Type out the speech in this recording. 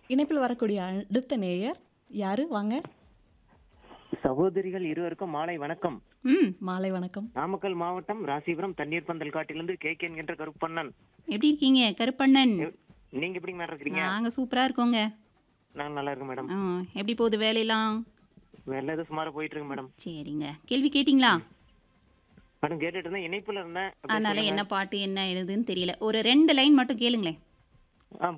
இணைப்பில் வரக்கூடிய அடுத்த நேயர் யாரு? வாங்க. சகோதரிகள் இருவருக்கும் மாலை வணக்கம். மாலை வணக்கம். நாமக்கல் மாவட்டம் ராசிபுரம் தண்ணீர் பந்தல் காட்டிலிருந்து கே என்கின்ற கருப்பண்ணன். எப்படி இருக்கீங்க கருப்பண்ணன்? நீங்க எப்படி மேடம் இருக்கிறீங்க? நாங்க சூப்பரா இருக்கோங்க. நான் நல்லா இருக்கேன் மேடம். எப்படி போகுது வேலையெல்லாம்? வேலை எதுவும் சுமாரா போயிட்டு இருக்கு மேடம். சரிங்க. கேள்வி கேட்டிங்களா? மேடம் கேட்டுட்டு இருந்தேன், இணைப்புல இருந்தேன். அதனால என்ன பாட்டு என்ன எழுதுன்னு தெரியல. ஒரு 2 லைன் மட்டும் கேளுங்களேன்.